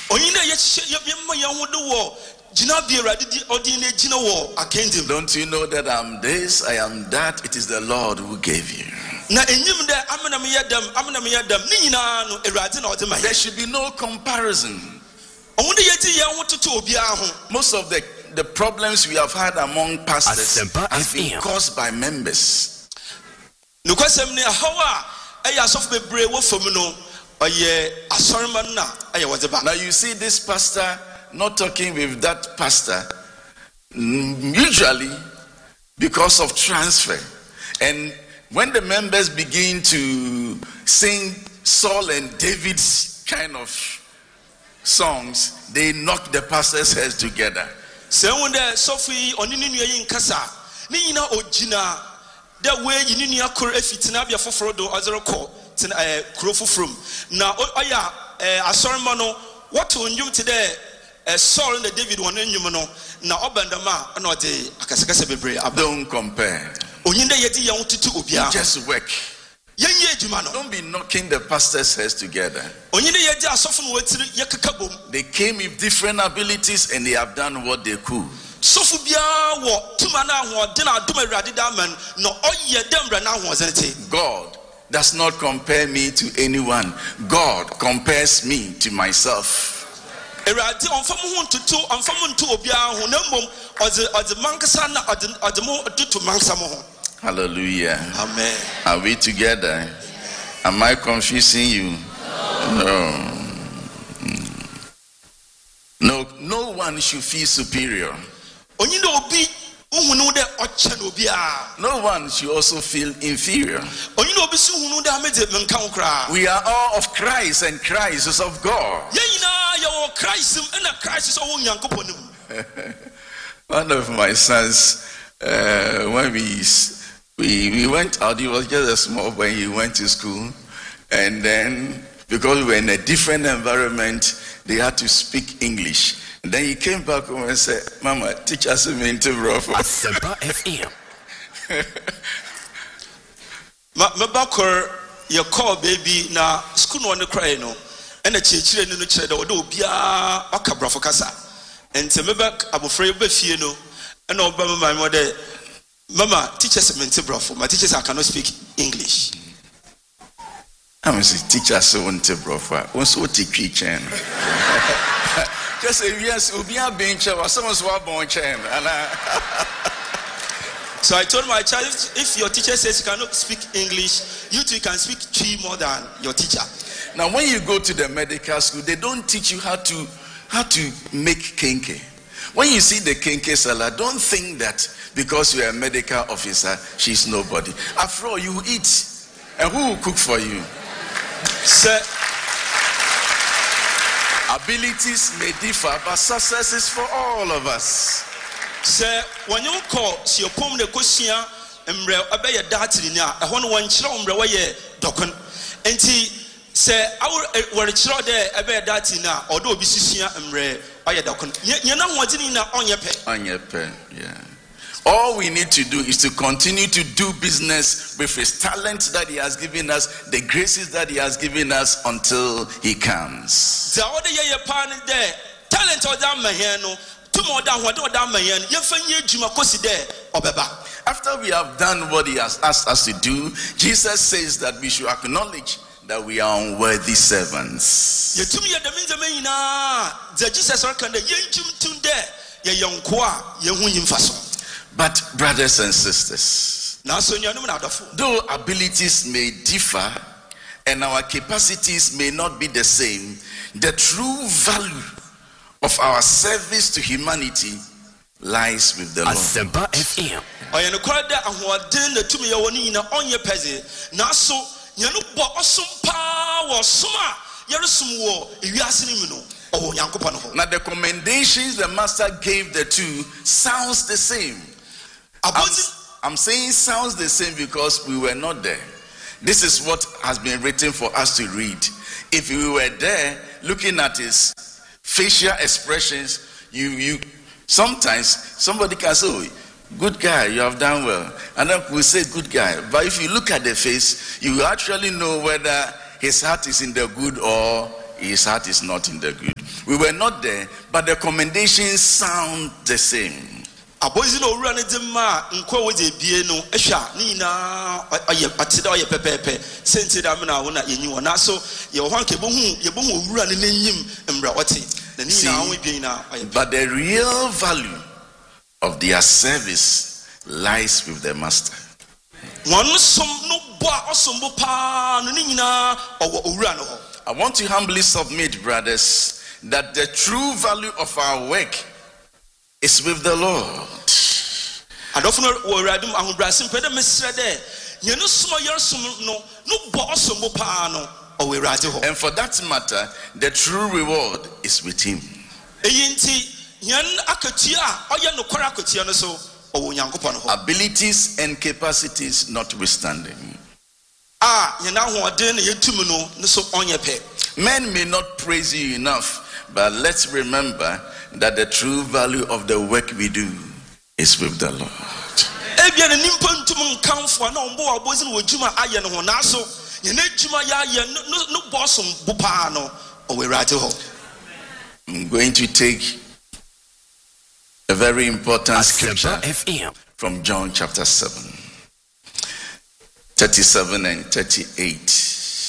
[SPEAKER 5] Don't you know that I'm this, I am that? It is the Lord who gave you. There should be no comparison. Most of the, the problems we have had among pastors have been caused by members. Now you see this pastor not talking with that pastor, usually because of transfer. And when the members begin to sing Saul and David's kind of songs, they knock the pastor's heads together.
[SPEAKER 6] Saul and David one in Yumano, now Obandama, and not a
[SPEAKER 5] Don't compare. Just work. Don't be knocking the pastors' heads together. They came with different abilities and they have done what they could. God does not compare me to anyone. God compares me to myself. Hallelujah.
[SPEAKER 6] Amen.
[SPEAKER 5] Are we together? Am I confusing you? No. No, no one should feel superior. No one should also feel inferior. We are all of Christ and Christ is of God. One of my sons, uh, when we, we we went out, he was just a small boy, he went to school, and then because we were in a different environment, they had to speak English. And then he came back home and said, Mama, teach us me into Brofo.
[SPEAKER 4] Asempa F M.
[SPEAKER 6] My backer, your call baby, now school on the cry, no, and the children in the chair, the Odo Bia, Akabra for Casa. And to me back, I'm afraid of Buffino, and Obama, my mother, Mama, teach us me into Brofo. My teachers, I cannot speak English.
[SPEAKER 5] I'm saying, teach us so into Brofo. What's what you teach? Just say yes, we'll be a bench or someone's born chain.
[SPEAKER 6] So I told my child, if your teacher says you cannot speak English, you too can speak three more than your teacher.
[SPEAKER 5] Now, when you go to the medical school, they don't teach you how to how to make kenke. When you see the kenke seller, don't think that because you're a medical officer, she's nobody. After all, you eat, and who will cook for you?
[SPEAKER 6] Sir.
[SPEAKER 5] Abilities may differ, but success is for all of us.
[SPEAKER 6] Sir, when you call, see your poem the question, and obey a datina, I want one children away docon. And he say, our were a child there, obey a datina, although be Sisia and Ray, I docon. You're not wanting on your pay.
[SPEAKER 5] On your pay, yeah. All we need to do is to continue to do business with his talents that he has given us, the graces that he has given us until he comes.
[SPEAKER 6] The other year, partner there, talent or down my hand, two more down what down my hand, you find you Jimakosi there, Obeba.
[SPEAKER 5] After we have done what he has asked us to do, Jesus says that we should acknowledge that we are unworthy servants.
[SPEAKER 6] You told me the means of me now, the Jesus are kind of young tune there, your young qua, young women fason.
[SPEAKER 5] But brothers and sisters, though abilities may differ and our capacities may not be the same, the true value of our service to humanity lies with the Lord.
[SPEAKER 4] Asempa F M.
[SPEAKER 5] Now the commendations the master gave the two sounds the same. I'm, I'm saying sounds the same because we were not there. This is what has been written for us to read. If we were there looking at his facial expressions, you you Sometimes somebody can say, oh, good guy, you have done well. And then we say good guy. But if you look at the face, you actually know whether his heart is in the good or his heart is not in the good. We were not there, but the commendations sound the same.
[SPEAKER 6] Abozi no owura ne dema nkwa wo de bie no ehwa ni na aye atida aye pepepe senti da me na wo na yenyi wo na so ye ho anke bo hu ye bo hu owura ne nyim mbra wote na ni na wo bie na aye. But
[SPEAKER 5] the real value of their service lies with the master.
[SPEAKER 6] One som no bo osombo pa no ni nyina owo owura no ho.
[SPEAKER 5] I want to humbly submit, brothers, that the true value of our work is with the Lord. And often and for that matter, the true reward is with him. Abilities and capacities notwithstanding. Men may not praise you enough, but let's remember that the true value of the work we do is with the Lord. I'm going to take a very important scripture from John chapter seven, thirty-seven and thirty-eight.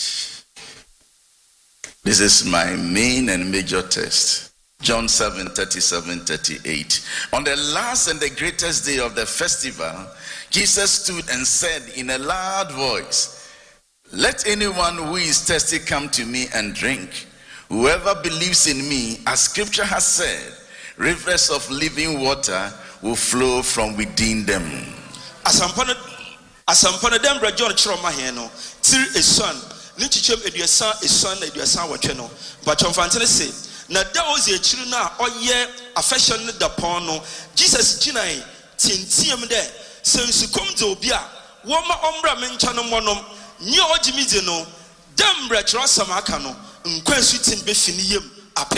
[SPEAKER 5] This is my main and major text. John seven, thirty-seven, thirty-eight. On the last and the greatest day of the festival, Jesus stood and said in a loud voice, "Let anyone who is thirsty come to me and drink. Whoever believes in me, as scripture has said, rivers of living water will flow from within them."
[SPEAKER 6] Asampana asampana dem bra John chiroma he no tir esuan ni chichem eduasa esuan na eduasa wotwe no but chomfantene say na da ozi echiru na oye affection ne da pon no Jesus ginai tientiem de sensukom de obi a wo ma ombra mencha no monom nye ogimi de no dem bra chiro samaka no nkwansu tin be fini yem apem.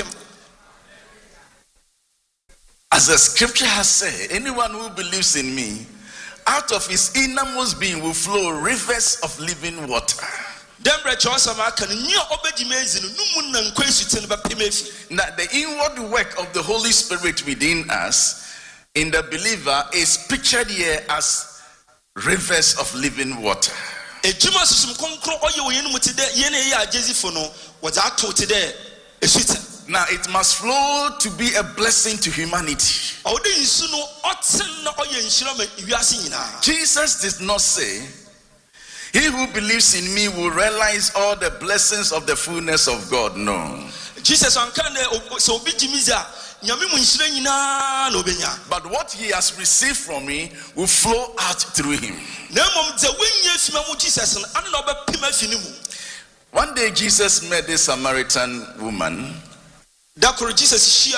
[SPEAKER 5] As the scripture has said, anyone who believes in me, out of his innermost being will flow rivers of living water. Now the inward work of the Holy Spirit within us, in the believer, is pictured here as rivers of living water. Now it must flow to be a blessing to humanity. Jesus did not say, "He who believes in me will realize all the blessings of the fullness of God." No. But what he has received from me will flow out through him. One day Jesus met this Samaritan woman. Then he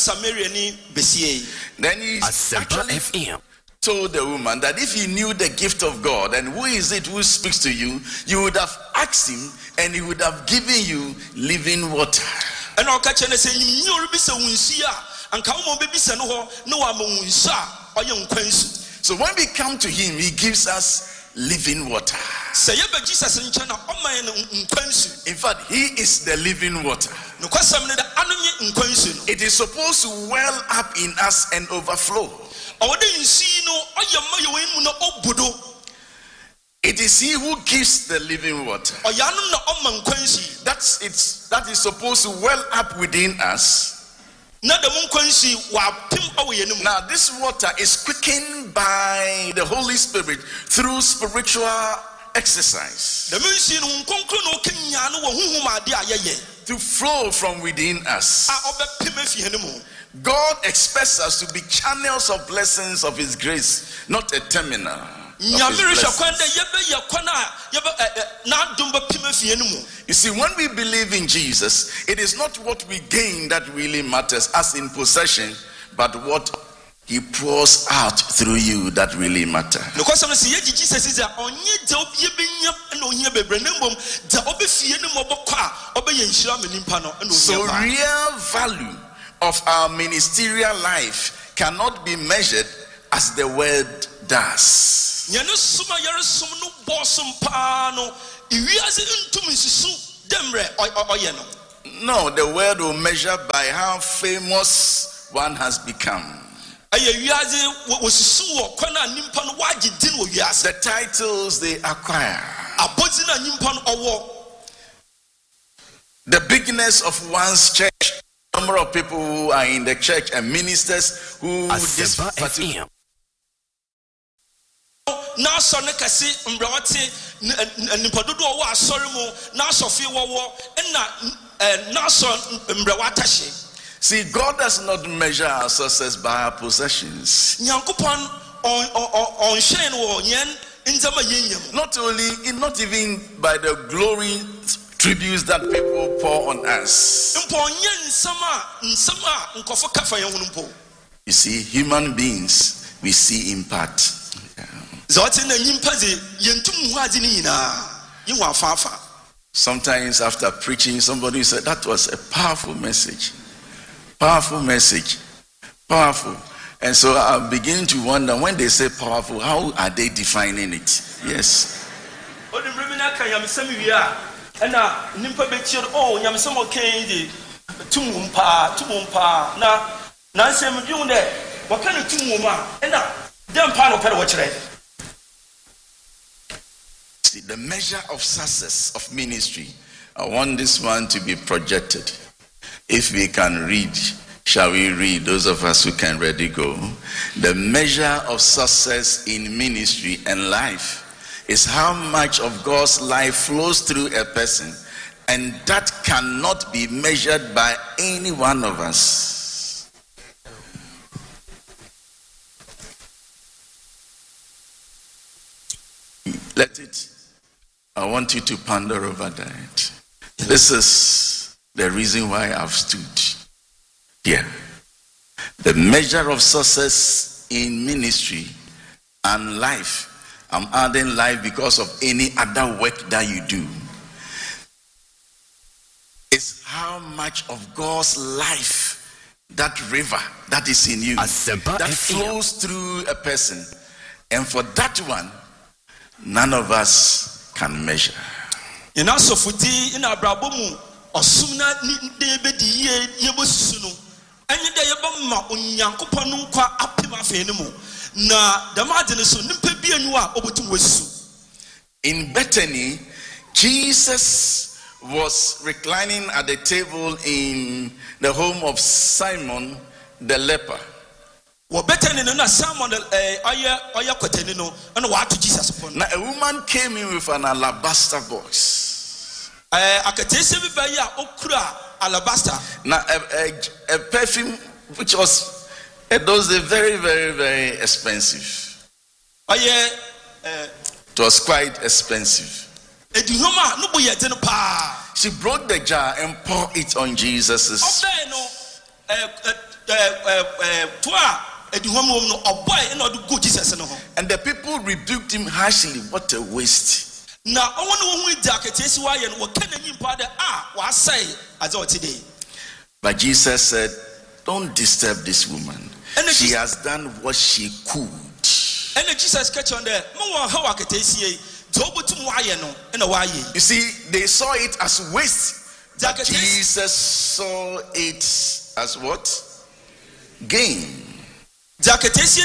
[SPEAKER 5] actually told the woman that if he knew the gift of God and who is it who speaks to you, you would have asked him and he would have given you living water. So when we come to him, he gives us living water. In fact, he is the living water. It is supposed to well up in us and overflow. It is he who gives the living water. That's it's that is supposed to well up within us. Now this water is quickened by the Holy Spirit through spiritual exercise to flow from within us. God expects us to be channels of blessings of his grace, not a terminal. You see, when we believe in Jesus, it is not what we gain that really matters as in possession, but what he pours out through you that really matters. So real value of our ministerial life cannot be measured as the word does. No, the word will measure by how famous one has become. The titles they acquire. The bigness of one's church, number of people who are in the church and ministers who this particular see, God does not measure our success by our possessions. Not only, not even by the glory tributes that people pour on us. You see, human beings, we see in part. Sometimes after preaching, somebody said, that was a powerful message. Powerful message. Powerful. And so I'm beginning to wonder, when they say powerful, how are they defining it? Yes. See, the measure of success of ministry, I want this one to be projected. If we can read, shall we read, those of us who can ready go? The measure of success in ministry and life is how much of God's life flows through a person, and that cannot be measured by any one of us. Let it, I want you to ponder over that. This is the reason why I've stood here. The measure of success in ministry and life, I'm adding life because of any other work that you do, is how much of God's life, that river that is in you, that flows through a person. And for that one, none of us can measure. In Bethany, Jesus was reclining at the table in the home of Simon the leper. Now a woman came in with an alabaster box. Now a, a, a perfume which was at those days very, very, very expensive. It was quite expensive. She broke the jar and poured it on Jesus's. And the people rebuked him harshly. What a waste. But Jesus said, don't disturb this woman. She has done what she could. You see, they saw it as waste. But Jesus saw it as what? Gain. The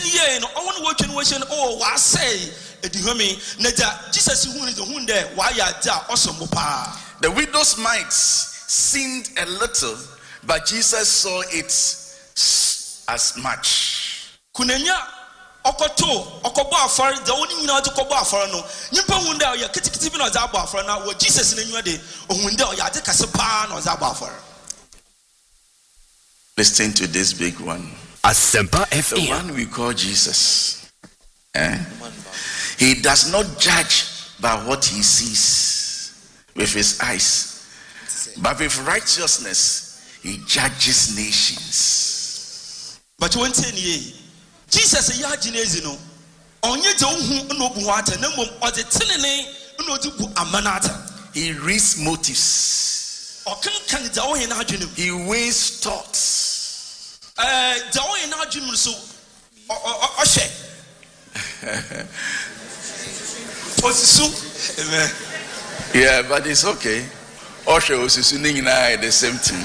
[SPEAKER 5] widow's mite seemed a little, but Jesus saw it as much. Listen to this big one. The one we call Jesus. Eh? He does not judge by what he sees with his eyes, but with righteousness he judges nations. But one thing, Jesus is no he reads motives. He weighs thoughts.
[SPEAKER 6] Eh, the only now Jim so Oshe. Amen.
[SPEAKER 5] Yeah, but it's okay. Osho was singing the same thing.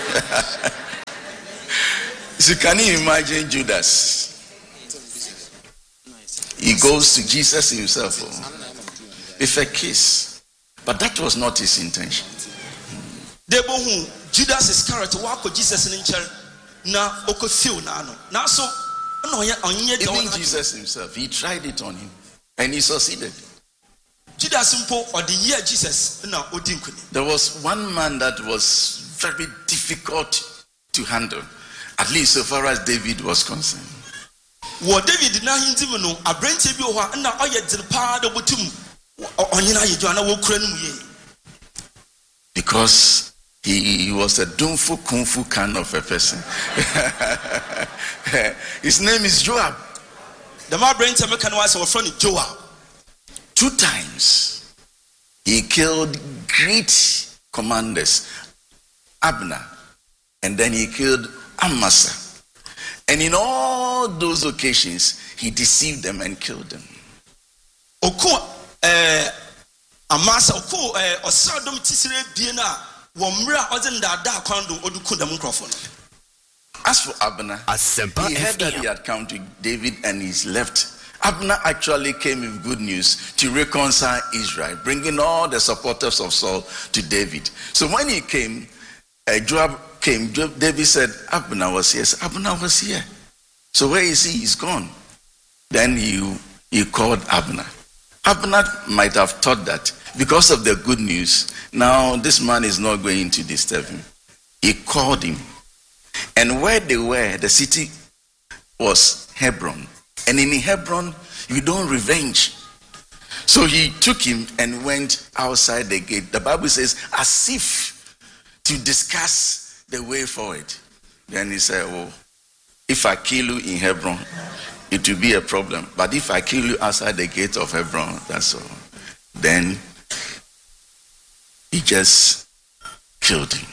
[SPEAKER 5] So can you imagine Judas? He goes to Jesus himself with a kiss, but that was not his intention.
[SPEAKER 6] Judas Iscariot walk with Jesus in church. Na oko feel na no. Na so
[SPEAKER 5] even Jesus himself, he tried it on him and he succeeded.
[SPEAKER 6] Judas simple or the year Jesus na odinkuni.
[SPEAKER 5] There was one man that was very difficult to handle, at least so far as David was concerned.
[SPEAKER 6] What David na hindi mo no abrante bi o ha na oye dirpa da botum onyina ye joana wo kura nu ye.
[SPEAKER 5] Because He, he was a Dunfu Kung Fu kind of a person. His name is Joab.
[SPEAKER 6] The man brings a mechanic was our friend Joab.
[SPEAKER 5] Two times he killed great commanders, Abner, and then he killed Amasa. And in all those occasions, he deceived them and killed them.
[SPEAKER 6] Oku eh Amasa oku eh osadom tisire biena.
[SPEAKER 5] As for Abner, he heard that he had come to David and he's left. Abner actually came with good news to reconcile Israel, bringing all the supporters of Saul to David. So when he came, uh, Joab came, David said, Abner was here. So Abner was here. So where is he? He's gone. Then he, he called Abner. Abner might have thought that because of the good news, now this man is not going to disturb him. He called him. And where they were, the city was Hebron. And in Hebron, you don't revenge. So he took him and went outside the gate. The Bible says, as if to discuss the way forward. Then he said, oh, if I kill you in Hebron, it will be a problem. But if I kill you outside the gate of Hebron, that's all. Then he just killed him.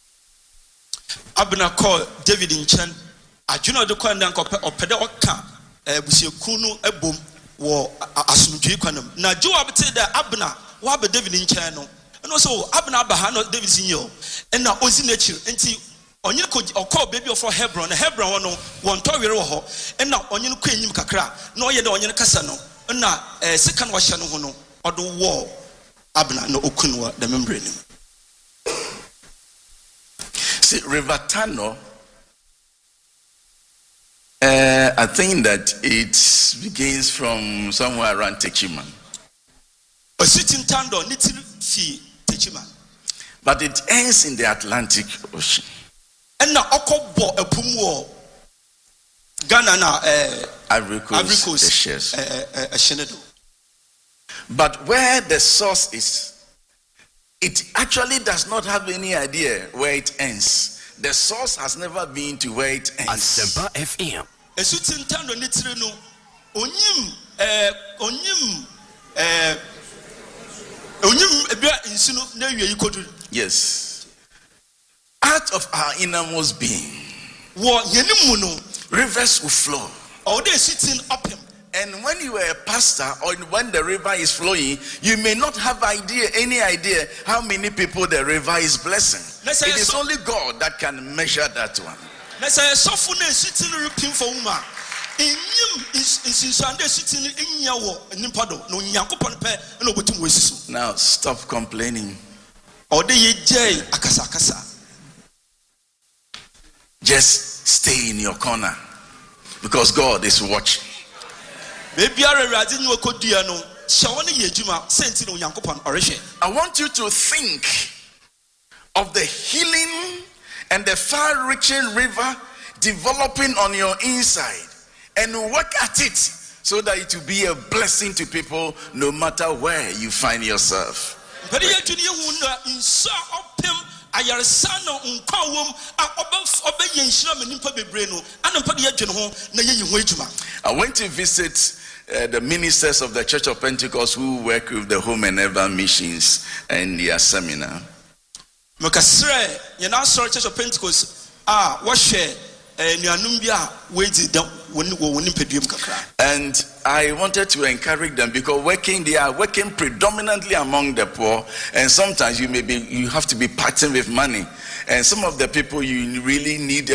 [SPEAKER 6] Abner called David in Chen. I do not do Kwandan or Pedoka, Busiakunu, a boom, war Asumji Quanum. Now, Joab said that Abner, what about David in Channel? And also Abner Bahano, David Senior, and now Ozinature, and see. On you could or call baby for Hebron, Hebron one toy and now on you queen you kakra, no yet on your casano, and now a second washan or the war Abner no Okunwa, the membrane.
[SPEAKER 5] See, River Tano, uh, I think that it begins from somewhere around Techiman.
[SPEAKER 6] A sitting Tando, Nitty Fee, Techiman.
[SPEAKER 5] But it ends in the Atlantic Ocean.
[SPEAKER 6] And now Okobo a Pumo Ghana na
[SPEAKER 5] Ivory Coast, the shares.
[SPEAKER 6] A Shenedo.
[SPEAKER 5] But where the source is, it actually does not have any idea where it ends. The source has never been to where it ends.
[SPEAKER 4] Asempa F M.
[SPEAKER 6] A suitin tando nitrino onyim eh onyim eh onyim ebia insunu na wie yikodu.
[SPEAKER 5] Yes. Out of our innermost being, rivers will flow.
[SPEAKER 6] Or they sitting up him.
[SPEAKER 5] And when you are a pastor or when the river is flowing, you may not have idea, any idea how many people the river is blessing. It is only God that can measure that one. Now stop complaining. Just stay in your corner because God is watching. I want you to think of the healing and the far-reaching river developing on your inside and work at it so that it will be a blessing to people no matter where you find yourself.
[SPEAKER 6] I
[SPEAKER 5] went to visit uh, the ministers of the Church of Pentecost who work with the Home and Ever missions and their seminar.
[SPEAKER 6] Church of Pentecost ah what share nuanum bi a wadi da woni woni peduem kakra.
[SPEAKER 5] And I wanted to encourage them because working they are working predominantly among the poor, and sometimes you may be you have to be parting with money, and some of the people you really need